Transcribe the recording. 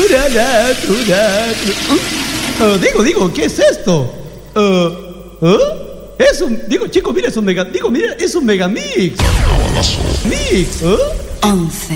Digo, ¿qué es esto? Es un, digo, chico, mira, es un mega, digo, mira, es un megamix. Mix, 11,